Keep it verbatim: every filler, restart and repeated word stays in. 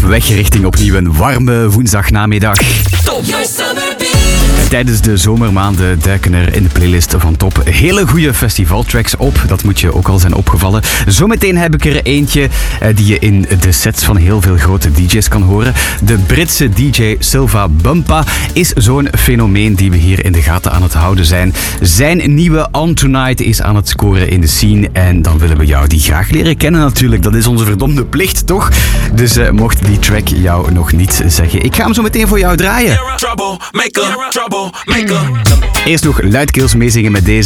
weg richting opnieuw een warme woensdagnamiddag. Top Summer Beat. Tijdens de zomermaanden duiken er in de playlist van Top hele goede festivaltracks op. Dat moet je ook al zijn opgevallen. Zometeen heb ik er eentje eh, die je in de sets van heel veel grote D J's kan horen. De Britse D J Silva Bumpa is zo'n fenomeen die we hier in de gaten aan het houden zijn. Zijn nieuwe On Tonight is aan het scoren in de scene en dan willen we jou die graag leren kennen natuurlijk. Dat is onze verdomde plicht, toch? Dus eh, mocht die track jou nog niet zeggen, ik ga hem zo meteen voor jou draaien. Trouble maker, trouble maker. Eerst nog luidkeels meezingen met deze.